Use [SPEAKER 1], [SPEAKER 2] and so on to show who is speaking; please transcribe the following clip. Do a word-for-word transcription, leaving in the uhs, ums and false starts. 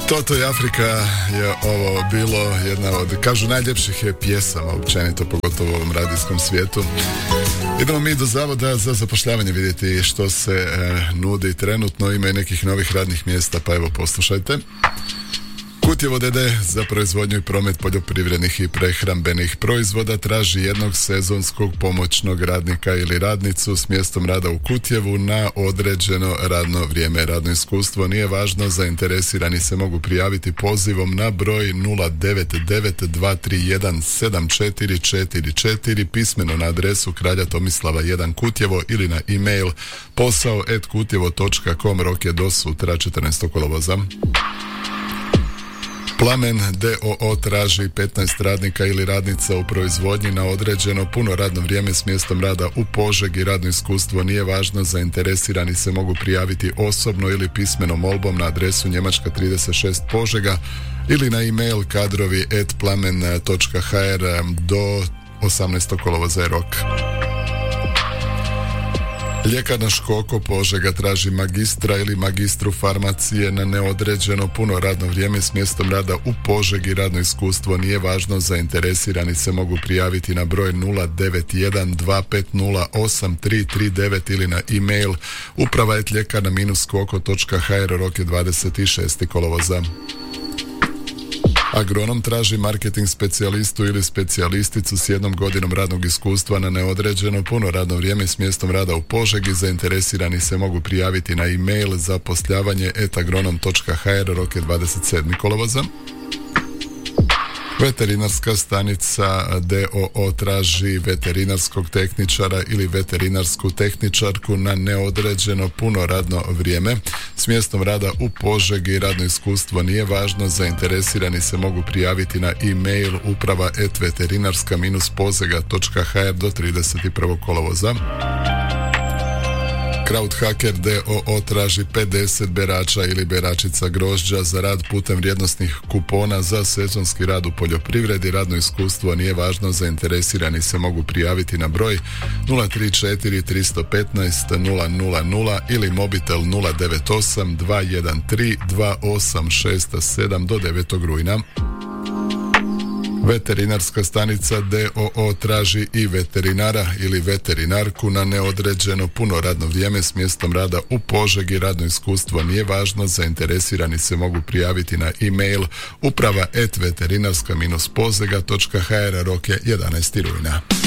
[SPEAKER 1] Toto i Afrika je ovo bilo jedna od, kažu, najljepših je pjesama općenito, pogotovo u ovom radijskom svijetu. Idemo mi do Zavoda za zapošljavanje vidjeti što se e, nudi trenutno, ima i nekih novih radnih mjesta, pa evo poslušajte. Kutjevo D D za proizvodnju i promet poljoprivrednih i prehrambenih proizvoda traži jednog sezonskog pomoćnog radnika ili radnicu s mjestom rada u Kutjevu na određeno radno vrijeme. Radno iskustvo nije važno, zainteresirani se mogu prijaviti pozivom na broj nula devet devet dva tri jedan sedam četiri četiri četiri, pismeno na adresu Kralja Tomislava jedan Kutjevo ili na e-mail posao at kutjevo točka com. Rok je do sutra četrnaestog kolovoza. Plamen D O O traži petnaest radnika ili radnica u proizvodnji na određeno puno radno vrijeme s mjestom rada u Požegi. Radno iskustvo nije važno, zainteresirani se mogu prijaviti osobno ili pismenom molbom na adresu Njemačka trideset šest Požega ili na e-mail kadrovi at plamen točka h r. Do osamnaestog kolovoza je rok. Ljekarna Škoko Požega traži magistra ili magistru farmacije na neodređeno puno radno vrijeme s mjestom rada u Požegi. Radno iskustvo nije važno, zainteresirani se mogu prijaviti na broj nula devet jedan dva pet nula osam tri tri devet ili na e-mail uprava at ljekarna skoko točka h r. Rok je dvadeset šestog kolovoza. Agronom traži marketing specijalistu ili specijalisticu s jednom godinom radnog iskustva na neodređeno puno radno vrijeme s mjestom rada u Požegi. Zainteresirani se mogu prijaviti na e-mail zapošljavanje at agronom točka h r. Rok je dvadeset sedmog kolovoza. Veterinarska stanica D O O traži veterinarskog tehničara ili veterinarsku tehničarku na neodređeno puno radno vrijeme s mjestom rada u Požegi. Radno iskustvo nije važno, zainteresirani se mogu prijaviti na e-mail uprava at veterinarska pozega točka h r do trideset prvog kolovoza. Krauthaker D O O traži pedeset berača ili beračica grožđa za rad putem vrijednosnih kupona za sezonski rad u poljoprivredi. Radno iskustvo nije važno, zainteresirani se mogu prijaviti na broj nula tri četiri tri jedan pet nula nula nula ili mobitel nula devet osam dva jedan tri dva osam šest sedam do devetog rujna. Veterinarska stanica D O O traži i veterinara ili veterinarku na neodređeno puno radno vrijeme s mjestom rada u Požegi. Radno iskustvo nije važno, zainteresirani se mogu prijaviti na e-mail uprava at veterinarska pozega točka h r. Rok je jedanaestog rujna.